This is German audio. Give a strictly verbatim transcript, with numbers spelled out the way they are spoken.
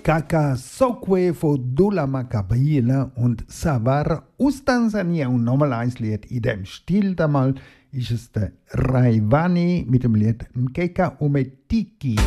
Kaka Sokwe von Dula Makabila und Savar aus Tansania und nochmal ein Lied in dem Stil damals ist es der Rayvanny mit dem Lied Mkeka Umetiki.